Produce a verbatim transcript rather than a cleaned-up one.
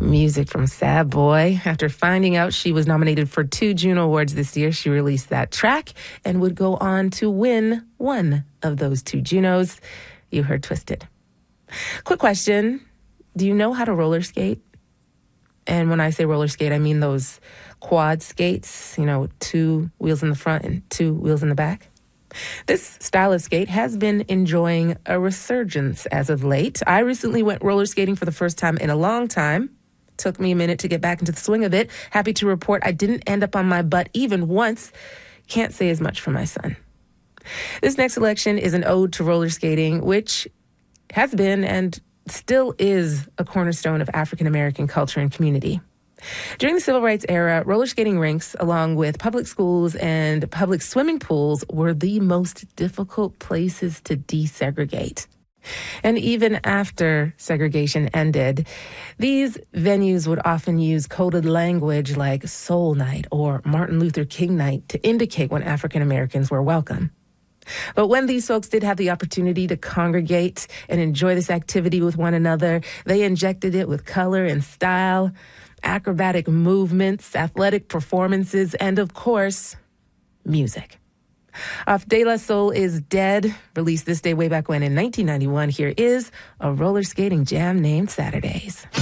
Music from Sad Boy. After finding out she was nominated for two Juno Awards this year, she released that track and would go on to win one of those two Junos. You heard Twisted. Quick question. Do you know how to roller skate? And when I say roller skate, I mean those quad skates, you know, two wheels in the front and two wheels in the back. This style of skate has been enjoying a resurgence as of late. I recently went roller skating for the first time in a long time. Took me a minute to get back into the swing of it. Happy to report I didn't end up on my butt even once. Can't say as much for my son. This next selection is an ode to roller skating, which has been and still is a cornerstone of African American culture and community. During the Civil Rights era, roller skating rinks, along with public schools and public swimming pools, were the most difficult places to desegregate. And even after segregation ended, these venues would often use coded language like Soul Night or Martin Luther King Night to indicate when African Americans were welcome. But when these folks did have the opportunity to congregate and enjoy this activity with one another, they injected it with color and style, acrobatic movements, athletic performances, and of course, music. Off De La Soul is Dead, released this day way back when in nineteen ninety-one, here is a roller skating jam named Saturdays.